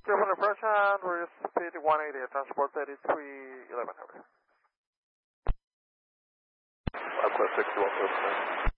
Careful approach and we're speed 180, transport 3311 over. Southwest 61.